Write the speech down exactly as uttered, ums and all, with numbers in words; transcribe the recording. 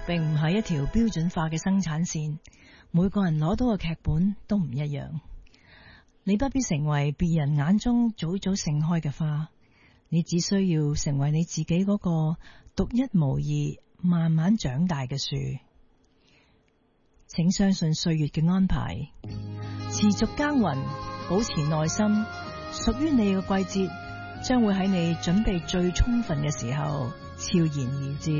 並唔係一條標準化嘅生產線，每個人攞到嘅劇本都唔一樣。你不必成為別人眼中早早盛開嘅花，你只需要成為你自己嗰個獨一無二、慢慢長大嘅樹。請相信歲月嘅安排，持續耕耘，保持耐心，屬於你嘅季節將會喺你準備最充分嘅時候悄然而至。